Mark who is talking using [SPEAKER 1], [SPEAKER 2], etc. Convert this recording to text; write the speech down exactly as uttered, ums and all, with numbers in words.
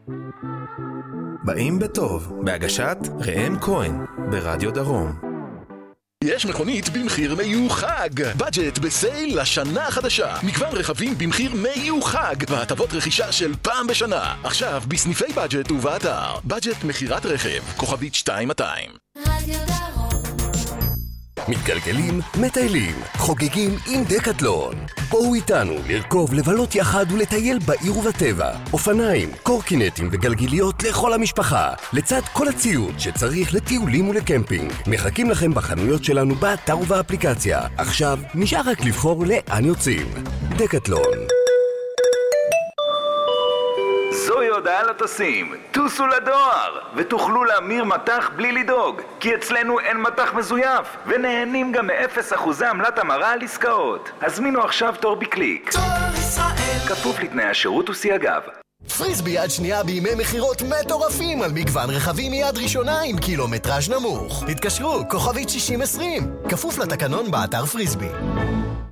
[SPEAKER 1] באים בטוב, בהגשת ראם כהן, ברדיו דרום.
[SPEAKER 2] יש מכונית במחיר מיוחד. בדג'ט בסייל לשנה החדשה. מגוון רכבים במחיר מיוחד והטבות רכישה של פעם בשנה. עכשיו בסניפי בדג'ט ובאתר. בדג'ט מחירת רכב, כוכבית שתיים מאתיים. רדיו דרום.
[SPEAKER 3] מתגלגלים, מטיילים, חוגגים עם דקטלון. בואו איתנו לרכוב, לבלות יחד ולטייל בעיר ובטבע. אופניים, קורקינטים וגלגיליות לכל המשפחה, לצד כל הציוד שצריך לטיולים ולקמפינג. מחכים לכם בחנויות שלנו באתר ובאפליקציה. עכשיו נשאר רק לבחור לאן יוצאים. דקטלון.
[SPEAKER 4] זוהי הודעה לטסים, טוסו לדואר ותוכלו להמיר מטח בלי לדאוג, כי אצלנו אין מטח מזויף ונהנים גם מ-אפס אחוזי עמלת המרה על עסקאות. הזמינו עכשיו תור בקליק. תור ישראל, כפוף לתנאי השירות וסייגיו.
[SPEAKER 5] פריסבי יד שנייה בימי מחירות מטורפים על מגוון רכבים מיד ראשונה עם קילומטראז' נמוך. התקשרו, כוכבית שישים עשרים, כפוף לתקנון באתר פריסבי.